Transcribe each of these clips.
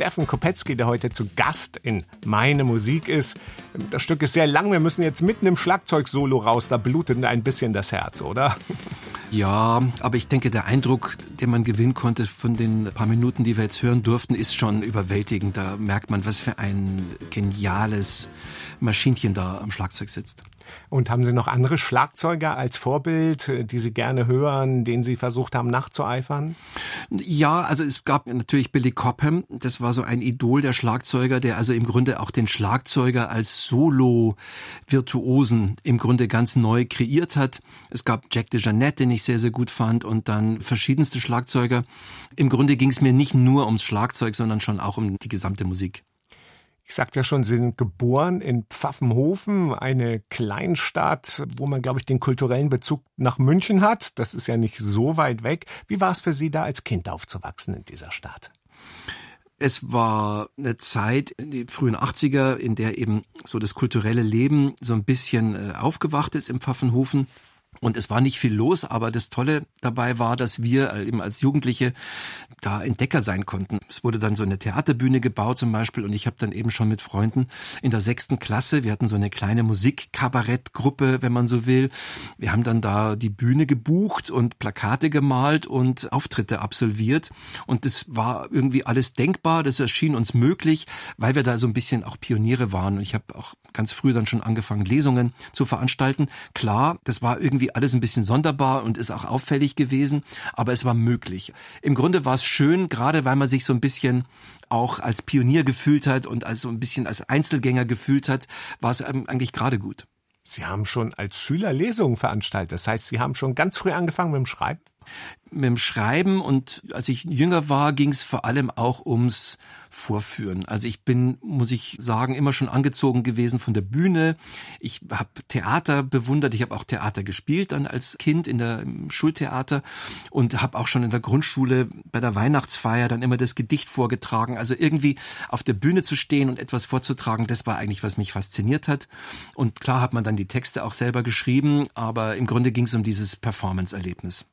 Steffen Kopetzky, der heute zu Gast in Meine Musik ist. Das Stück ist sehr lang, wir müssen jetzt mitten im Schlagzeugsolo raus, da blutet ein bisschen das Herz, oder? Ja, aber ich denke, der Eindruck, den man gewinnen konnte von den paar Minuten, die wir jetzt hören durften, ist schon überwältigend. Da merkt man, was für ein geniales Maschinchen da am Schlagzeug sitzt. Und haben Sie noch andere Schlagzeuger als Vorbild, die Sie gerne hören, denen Sie versucht haben nachzueifern? Ja, also es gab natürlich Billy Cobham, das war so ein Idol der Schlagzeuger, der also im Grunde auch den Schlagzeuger als Solo-Virtuosen im Grunde ganz neu kreiert hat. Es gab Jack DeJohnette, den ich sehr, sehr gut fand, und dann verschiedenste Schlagzeuger. Im Grunde ging es mir nicht nur ums Schlagzeug, sondern schon auch um die gesamte Musik. Ich sagte ja schon, Sie sind geboren in Pfaffenhofen, eine Kleinstadt, wo man, glaube ich, den kulturellen Bezug nach München hat. Das ist ja nicht so weit weg. Wie war es für Sie da als Kind aufzuwachsen in dieser Stadt? Es war eine Zeit in den frühen 80er, in der eben so das kulturelle Leben so ein bisschen aufgewacht ist im Pfaffenhofen. Und es war nicht viel los, aber das Tolle dabei war, dass wir eben als Jugendliche da Entdecker sein konnten. Es wurde dann so eine Theaterbühne gebaut zum Beispiel, und ich habe dann eben schon mit Freunden in der 6. Klasse, wir hatten so eine kleine Musikkabarettgruppe, wenn man so will. Wir haben dann da die Bühne gebucht und Plakate gemalt und Auftritte absolviert. Und das war irgendwie alles denkbar, das erschien uns möglich, weil wir da so ein bisschen auch Pioniere waren. Und ich habe auch ganz früh dann schon angefangen, Lesungen zu veranstalten. Klar, das war irgendwie alles ein bisschen sonderbar und ist auch auffällig gewesen, aber es war möglich. Im Grunde war es schön, gerade weil man sich so ein bisschen auch als Pionier gefühlt hat und als so ein bisschen als Einzelgänger gefühlt hat, war es eigentlich gerade gut. Sie haben schon als Schüler Lesungen veranstaltet. Das heißt, Sie haben schon ganz früh angefangen mit dem Schreiben? Mit dem Schreiben, und als ich jünger war, ging es vor allem auch ums Vorführen. Also ich bin, muss ich sagen, immer schon angezogen gewesen von der Bühne. Ich habe Theater bewundert, ich habe auch Theater gespielt dann als Kind im Schultheater und habe auch schon in der Grundschule bei der Weihnachtsfeier dann immer das Gedicht vorgetragen. Also irgendwie auf der Bühne zu stehen und etwas vorzutragen, das war eigentlich, was mich fasziniert hat. Und klar hat man dann die Texte auch selber geschrieben, aber im Grunde ging es um dieses Performance-Erlebnis.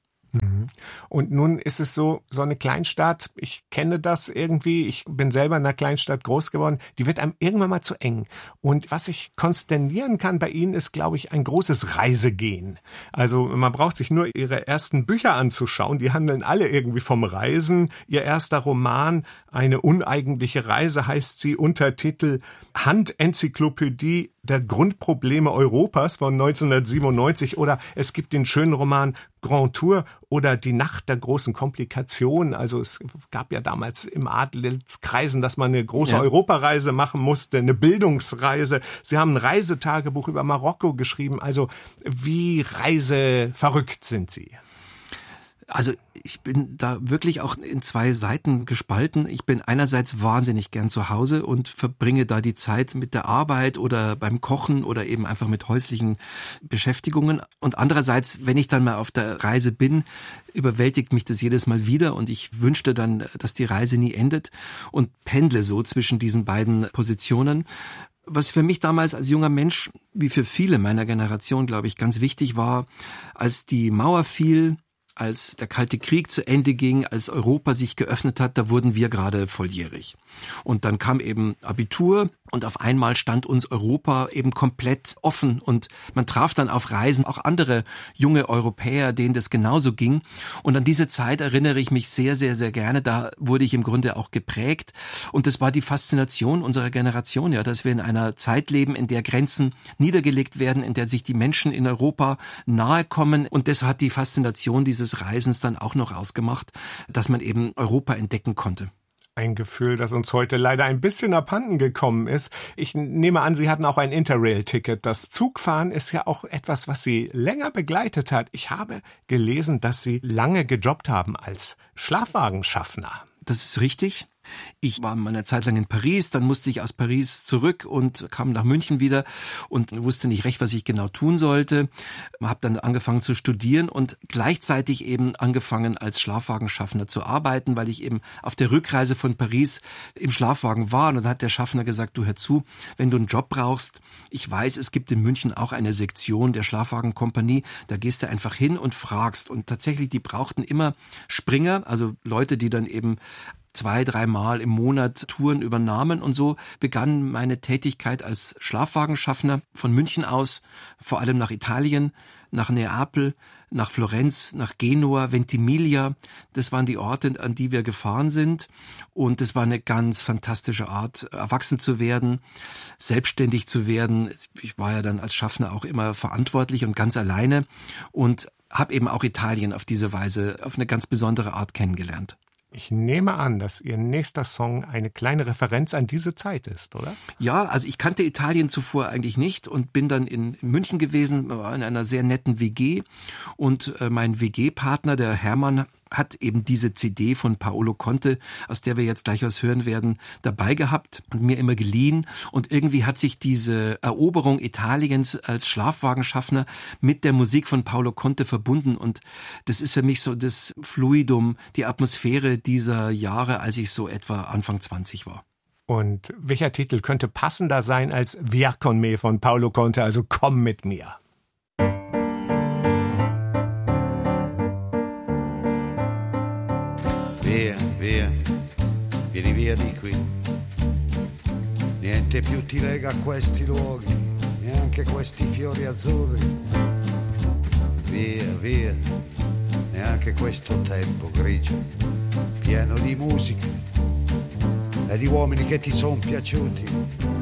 Und nun ist es so eine Kleinstadt, ich kenne das irgendwie, ich bin selber in einer Kleinstadt groß geworden, die wird einem irgendwann mal zu eng. Und was ich konsternieren kann bei Ihnen ist, glaube ich, ein großes Reisegehen. Also man braucht sich nur Ihre ersten Bücher anzuschauen, die handeln alle irgendwie vom Reisen. Ihr erster Roman, Eine uneigentliche Reise, heißt sie, Untertitel Handenzyklopädie der Grundprobleme Europas von 1997, oder es gibt den schönen Roman Grand Tour oder Die Nacht der großen Komplikationen. Also es gab ja damals im Adelskreisen, dass man eine große Europareise machen musste, eine Bildungsreise. Sie haben ein Reisetagebuch über Marokko geschrieben. Also wie reiseverrückt sind Sie? Also ich bin da wirklich auch in zwei Seiten gespalten. Ich bin einerseits wahnsinnig gern zu Hause und verbringe da die Zeit mit der Arbeit oder beim Kochen oder eben einfach mit häuslichen Beschäftigungen. Und andererseits, wenn ich dann mal auf der Reise bin, überwältigt mich das jedes Mal wieder, und ich wünschte dann, dass die Reise nie endet, und pendle so zwischen diesen beiden Positionen. Was für mich damals als junger Mensch, wie für viele meiner Generation, glaube ich, ganz wichtig war, als die Mauer fiel, als der Kalte Krieg zu Ende ging, als Europa sich geöffnet hat, da wurden wir gerade volljährig. Und dann kam eben Abitur, und auf einmal stand uns Europa eben komplett offen, und man traf dann auf Reisen auch andere junge Europäer, denen das genauso ging. Und an diese Zeit erinnere ich mich sehr, sehr, sehr gerne. Da wurde ich im Grunde auch geprägt, und das war die Faszination unserer Generation, ja, dass wir in einer Zeit leben, in der Grenzen niedergelegt werden, in der sich die Menschen in Europa nahe kommen, und das hat die Faszination dieses Reisens dann auch noch ausgemacht, dass man eben Europa entdecken konnte. Ein Gefühl, das uns heute leider ein bisschen abhanden gekommen ist. Ich nehme an, Sie hatten auch ein Interrail-Ticket. Das Zugfahren ist ja auch etwas, was Sie länger begleitet hat. Ich habe gelesen, dass Sie lange gejobbt haben als Schlafwagenschaffner. Das ist richtig. Ich war mal eine Zeit lang in Paris, dann musste ich aus Paris zurück und kam nach München wieder und wusste nicht recht, was ich genau tun sollte. Habe dann angefangen zu studieren und gleichzeitig eben angefangen als Schlafwagenschaffner zu arbeiten, weil ich eben auf der Rückreise von Paris im Schlafwagen war. Und dann hat der Schaffner gesagt, du hör zu, wenn du einen Job brauchst, ich weiß, es gibt in München auch eine Sektion der Schlafwagenkompanie, da gehst du einfach hin und fragst. Und tatsächlich, die brauchten immer Springer, also Leute, die dann eben 2-3 Mal im Monat Touren übernahmen. Und so begann meine Tätigkeit als Schlafwagenschaffner von München aus, vor allem nach Italien, nach Neapel, nach Florenz, nach Genua, Ventimiglia. Das waren die Orte, an die wir gefahren sind. Und es war eine ganz fantastische Art, erwachsen zu werden, selbstständig zu werden. Ich war ja dann als Schaffner auch immer verantwortlich und ganz alleine und habe eben auch Italien auf diese Weise, auf eine ganz besondere Art kennengelernt. Ich nehme an, dass Ihr nächster Song eine kleine Referenz an diese Zeit ist, oder? Ja, also ich kannte Italien zuvor eigentlich nicht und bin dann in München gewesen, war in einer sehr netten WG und mein WG-Partner, der Hermann, hat eben diese CD von Paolo Conte, aus der wir jetzt gleich was hören werden, dabei gehabt und mir immer geliehen. Und irgendwie hat sich diese Eroberung Italiens als Schlafwagenschaffner mit der Musik von Paolo Conte verbunden. Und das ist für mich so das Fluidum, die Atmosphäre dieser Jahre, als ich so etwa Anfang 20 war. Und welcher Titel könnte passender sein als Via con me von Paolo Conte, also Komm mit mir? Via, via, vieni via di qui. Niente più ti lega a questi luoghi, neanche questi fiori azzurri. Via, via, neanche questo tempo grigio, pieno di musica e di uomini che ti son piaciuti.